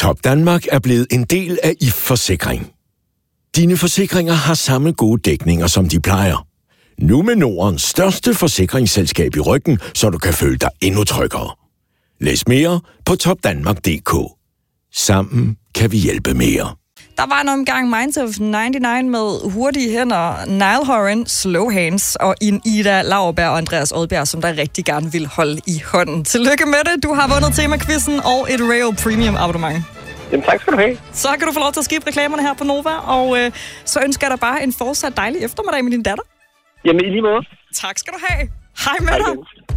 Top Danmark er blevet en del af If Forsikring. Dine forsikringer har samme gode dækninger, som de plejer. Nu med Nordens største forsikringsselskab i ryggen, så du kan føle dig endnu tryggere. Læs mere på topdanmark.dk. Sammen kan vi hjælpe mere. Der var en omgang Minds of 99 med hurtige hænder, Niall Horan, Slow Hands og Ida Lauerberg og Andreas Odbjerg, som der rigtig gerne vil holde i hånden. Tillykke med det. Du har vundet tema-quizzen og et Rail Premium abonnement. Jamen tak skal du have. Så kan du få lov til at skippe reklamerne her på Nova, og så ønsker jeg dig bare en fortsat dejlig eftermiddag med din datter. Jamen i lige måde. Tak skal du have. Hej med dig.